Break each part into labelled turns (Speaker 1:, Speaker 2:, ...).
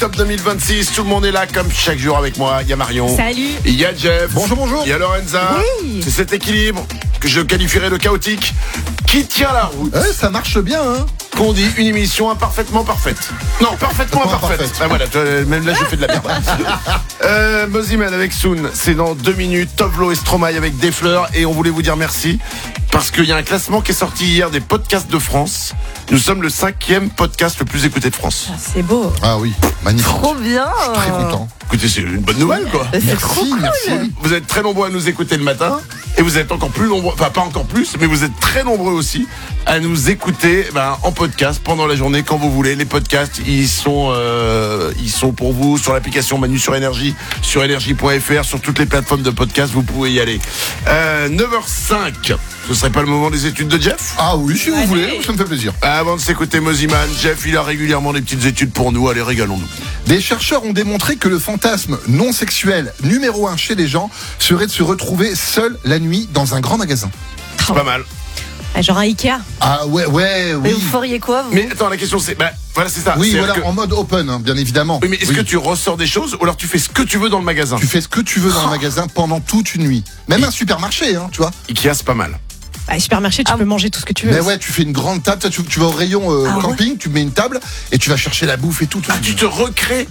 Speaker 1: Top 2026, tout le monde est là comme chaque jour avec moi. Il y a Marion.
Speaker 2: Salut.
Speaker 1: Il y a Jeff.
Speaker 3: Bonjour.
Speaker 1: Il y a Lorenza.
Speaker 2: Oui.
Speaker 1: C'est cet équilibre que je qualifierais de chaotique qui tient la route.
Speaker 3: Ça marche bien, hein.
Speaker 1: Qu'on dit une émission imparfaitement parfaite. Non, parfaitement imparfaite. Ah voilà, même là je fais de la merde. Moziman avec Soon, c'est dans 2 minutes. Tovlo et Stromae avec des fleurs. Et on voulait vous dire merci parce qu'il y a un classement qui est sorti hier des podcasts de France. Nous sommes le 5e podcast le plus écouté de France.
Speaker 2: Ah, c'est beau.
Speaker 3: Ah oui, magnifique.
Speaker 4: Trop bien.
Speaker 3: Je suis très content.
Speaker 1: Écoutez, c'est une bonne nouvelle quoi.
Speaker 4: C'est trop cool.
Speaker 3: Merci.
Speaker 1: Vous êtes très nombreux à nous écouter le matin et vous êtes encore plus nombreux, enfin pas encore plus, mais vous êtes très nombreux aussi à nous écouter en podcast pendant la journée quand vous voulez. Les podcasts, ils sont pour vous sur l'application Manu sur Énergie, sur énergie.fr, sur toutes les plateformes de podcast, vous pouvez y aller. 9h05, ce serait pas le moment des études de Jeff ?
Speaker 3: Ah oui, si vous
Speaker 2: Allez.
Speaker 3: voulez, ça me fait plaisir.
Speaker 1: Avant de s'écouter Moziman, Jeff, il a régulièrement des petites études pour nous, allez régalons-nous.
Speaker 3: Des chercheurs ont démontré que le fantasme non sexuel numéro 1 chez les gens serait de se retrouver seul la nuit dans un grand magasin.
Speaker 1: C'est pas mal.
Speaker 2: Ah, genre un Ikea.
Speaker 3: Ah ouais,
Speaker 4: Mais
Speaker 3: oui.
Speaker 4: vous feriez quoi, vous?
Speaker 1: Mais attends, la question c'est, voilà c'est ça.
Speaker 3: Oui,
Speaker 1: C'est-à-dire
Speaker 3: voilà,
Speaker 1: que-
Speaker 3: en mode open, hein, bien évidemment.
Speaker 1: Oui, mais est-ce que tu ressors des choses ou alors tu fais ce que tu veux dans le magasin ?
Speaker 3: Tu fais ce que tu veux dans le magasin pendant toute une nuit. Même un supermarché, hein, tu vois.
Speaker 1: Ikea, c'est pas mal.
Speaker 2: Bah, supermarché, tu peux manger tout ce que tu veux.
Speaker 3: Mais ouais, tu fais une grande table, tu vas au rayon camping, tu mets une table et tu vas chercher la bouffe et tout.
Speaker 1: Tu te recrées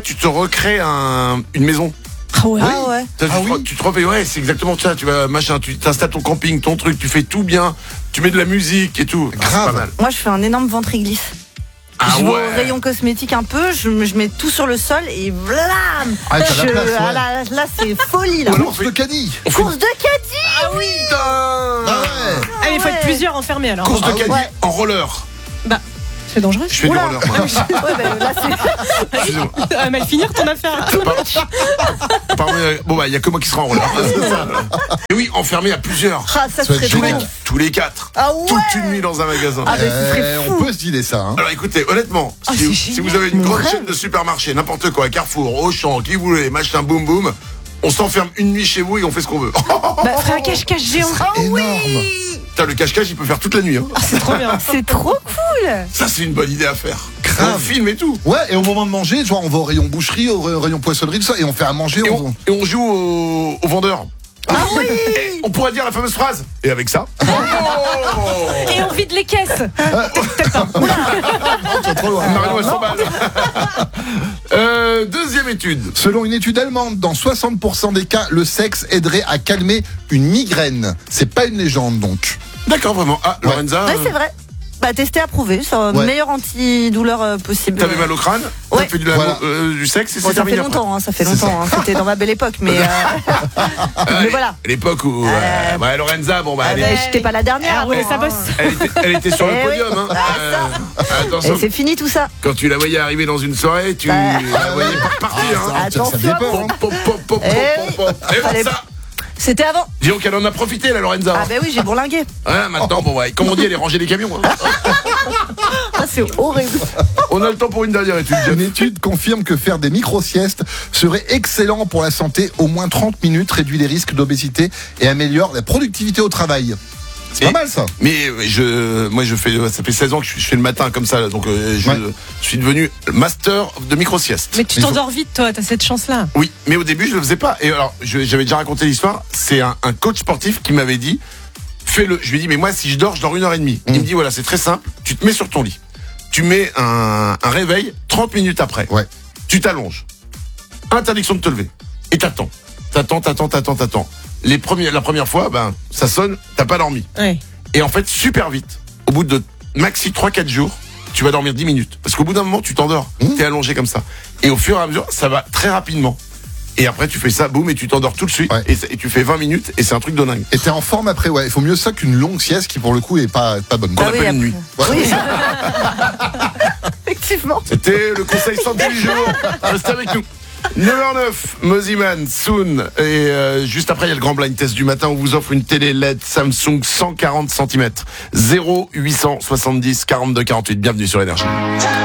Speaker 1: une maison.
Speaker 2: Ah ouais.
Speaker 4: Ah ouais.
Speaker 1: Tu te refais, ouais, c'est exactement ça. Tu vas, tu t'installes ton camping, ton truc, tu fais tout bien, tu mets de la musique et tout. Ah, c'est
Speaker 3: Grave.
Speaker 1: pas mal.
Speaker 4: Moi, je fais un énorme ventre-glisse.
Speaker 1: Ah
Speaker 4: Je vais
Speaker 1: ouais.
Speaker 4: au rayon cosmétique un peu, je mets tout sur le sol et blam.
Speaker 3: Ah, t'as la place, ouais.
Speaker 4: Là, c'est folie, là.
Speaker 1: Ou alors,
Speaker 3: Course de caddie.
Speaker 4: Course de caddie.
Speaker 1: Ah oui, putain.
Speaker 3: Ah ouais.
Speaker 2: Ah, mais il faut
Speaker 4: ouais.
Speaker 2: être plusieurs enfermés alors.
Speaker 1: Course de caddie
Speaker 4: ouais.
Speaker 1: en roller.
Speaker 2: Bah, c'est dangereux.
Speaker 1: Je fais du
Speaker 4: Oula.
Speaker 1: roller, moi.
Speaker 4: Ouais, ben là, c'est...
Speaker 1: Excusez-moi.
Speaker 2: Ah, mal finir ton affaire.
Speaker 1: Pardon, bon, il y a que moi qui sera en roller. Et oui, enfermé à plusieurs.
Speaker 4: Ah, ça
Speaker 3: Ça va
Speaker 4: serait
Speaker 3: être
Speaker 4: trop.
Speaker 3: génial.
Speaker 1: Tous les 4.
Speaker 4: Ah ouais.
Speaker 1: Toute une nuit dans un magasin.
Speaker 4: Ah, ben, ce serait
Speaker 3: On
Speaker 4: fou.
Speaker 3: peut se dealer ça, hein.
Speaker 1: Alors écoutez, honnêtement,
Speaker 2: Ah,
Speaker 1: si
Speaker 2: c'est
Speaker 1: vous
Speaker 2: génial.
Speaker 1: avez une
Speaker 4: Mon
Speaker 1: grande
Speaker 4: rêve.
Speaker 1: chaîne de supermarchés, n'importe quoi, Carrefour, Auchan, qui vous voulez, machin, boum boum, on s'enferme une nuit chez vous et on fait ce qu'on veut.
Speaker 2: Bah, ferait un cache-cache géant.
Speaker 3: Énorme.
Speaker 1: Putain, le cache-cache, il peut faire toute la nuit. Hein.
Speaker 2: C'est trop bien.
Speaker 4: C'est trop cool.
Speaker 1: Ça, c'est une bonne idée à faire.
Speaker 3: Grave.
Speaker 1: Un film et tout.
Speaker 3: Ouais, et au moment de manger, genre on va au rayon boucherie, au rayon poissonnerie, tout ça, et on fait à manger.
Speaker 1: Et on joue au vendeur.
Speaker 4: Ah oui.
Speaker 1: Et on pourrait dire la fameuse phrase. Et avec ça.
Speaker 2: Et on vide les caisses.
Speaker 3: Trop loin.
Speaker 1: Marion, elle s'emballe. Deuxième étude.
Speaker 3: Selon une étude allemande, dans 60% des cas, le sexe aiderait à calmer une migraine. C'est pas une légende donc.
Speaker 1: D'accord, vraiment. Ah,
Speaker 3: Ouais.
Speaker 1: Lorenza,
Speaker 4: Ouais, c'est vrai. Bah, testé, approuvé. C'est le
Speaker 3: Ouais.
Speaker 4: meilleur antidouleur possible.
Speaker 1: t'avais mal au crâne.
Speaker 4: Ouais.
Speaker 1: T'as fait
Speaker 3: Voilà.
Speaker 1: du sexe et
Speaker 4: Bon,
Speaker 1: c'est
Speaker 4: ça fait
Speaker 1: terminé après.
Speaker 4: longtemps, hein, ça fait longtemps. Hein. C'était dans ma belle époque, mais mais voilà.
Speaker 1: L'époque où Lorenza, bon bah, elle,
Speaker 4: Bah, j'étais pas la dernière.
Speaker 2: Elle roulait sa bosse.
Speaker 1: elle était sur le
Speaker 4: Eh oui.
Speaker 1: podium. Hein.
Speaker 4: Et
Speaker 1: Attention,
Speaker 4: c'est fini tout ça.
Speaker 1: quand tu la voyais arriver dans une soirée, tu la voyais pas repartir. Hein.
Speaker 3: Ça
Speaker 4: Attention.
Speaker 3: faisait peur, hein.
Speaker 1: Pop, pop, pop,
Speaker 4: Eh
Speaker 1: pop,
Speaker 4: oui.
Speaker 1: pop, pop. Et
Speaker 4: Fallait-
Speaker 1: ça,
Speaker 4: C'était avant.
Speaker 1: dis donc, elle en a profité, la Lorenza.
Speaker 4: Ah ben oui, j'ai bourlingué.
Speaker 1: Ouais, maintenant, bon, ouais, comme on dit, elle est rangée les camions. Hein.
Speaker 4: Ah, c'est horrible.
Speaker 1: On a le temps pour une dernière étude. Jeff.
Speaker 3: Une étude confirme que faire des micro-siestes serait excellent pour la santé. Au moins 30 minutes réduit les risques d'obésité et améliore la productivité au travail. C'est
Speaker 1: Et-
Speaker 3: pas mal ça.
Speaker 1: Mais ça fait 16 ans que je fais le matin comme ça, là, donc je
Speaker 3: Ouais.
Speaker 1: suis devenu master de micro-sieste.
Speaker 2: Mais tu t'endors vite, toi. T'as cette chance-là.
Speaker 1: Oui, mais au début, je le faisais pas. Et alors, j'avais déjà raconté l'histoire. C'est un coach sportif qui m'avait dit, fais-le. Je lui ai dit, mais moi, si je dors 1h30. Il me dit, voilà, c'est très simple. Tu te mets sur ton lit. Tu mets un réveil 30 minutes après.
Speaker 3: Ouais.
Speaker 1: Tu t'allonges. Interdiction de te lever. Et t'attends. T'attends. La première fois, ça sonne, t'as pas dormi.
Speaker 2: Ouais.
Speaker 1: Et en fait, super vite, au bout de maxi 3-4 jours, tu vas dormir 10 minutes. Parce qu'au bout d'un moment, tu t'endors. T'es allongé comme ça. Et au fur et à mesure, ça va très rapidement. Et après, tu fais ça, boum, et tu t'endors tout de suite.
Speaker 3: Ouais.
Speaker 1: Et tu fais 20 minutes, et c'est un truc de dingue.
Speaker 3: Et t'es en forme après, ouais. Il faut mieux ça qu'une longue sieste qui pour le coup est pas bonne.
Speaker 1: Qu'on
Speaker 4: Ah oui,
Speaker 1: appelle une
Speaker 4: après.
Speaker 1: nuit.
Speaker 4: Oui. Effectivement.
Speaker 1: C'était le conseil santé du jour. Restez avec nous. 9h09, Moziman, Soon. Et juste après, il y a le grand blind test du matin. On vous offre une télé LED Samsung 140 cm. 0870 42 48. Bienvenue sur Énergie.